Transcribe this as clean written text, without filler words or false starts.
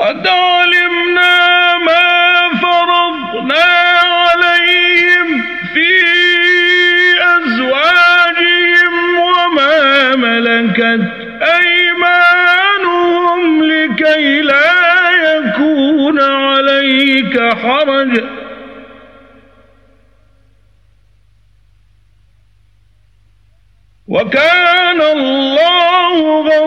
قد علمنا ما فرضنا عليهم في أزواجهم وما ملكت أيمانهم لكي لا يكون عليك حرج وكان الله